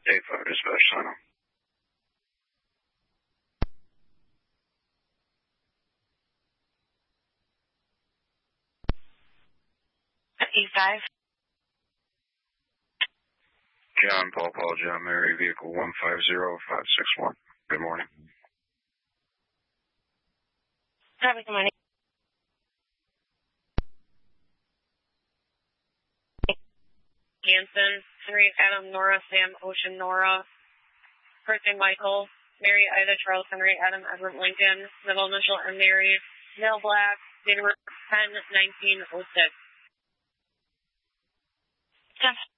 8-5 dispatch, sign up. E5. John Paul, John Mary, vehicle 150561. Good morning. Good morning. Hanson, 3 Adam Nora Sam Ocean Nora, first name Michael, Mary Ida Charles Henry Adam Edward Lincoln, middle initial M Mary, male black, date of birth 10/1906.